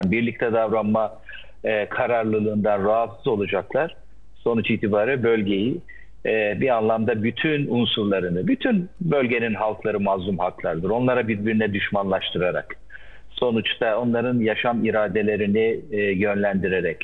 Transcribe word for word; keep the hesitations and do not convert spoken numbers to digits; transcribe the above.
birlikte davranma e, kararlılığından rahatsız olacaklar. Sonuç itibariyle bölgeyi e, bir anlamda bütün unsurlarını, bütün bölgenin halkları mazlum halklardır. Onlara birbirine düşmanlaştırarak, sonuçta onların yaşam iradelerini e, yönlendirerek,